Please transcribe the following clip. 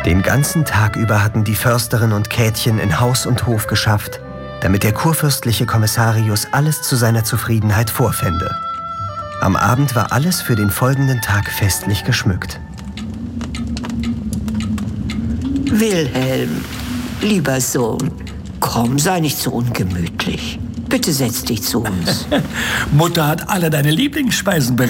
Den ganzen Tag über hatten die Försterin und Käthchen in Haus und Hof geschafft, damit der kurfürstliche Kommissarius alles zu seiner Zufriedenheit vorfände. Am Abend war alles für den folgenden Tag festlich geschmückt. Wilhelm, lieber Sohn, komm, sei nicht so ungemütlich. Bitte setz dich zu uns. Mutter hat alle deine Lieblingsspeisen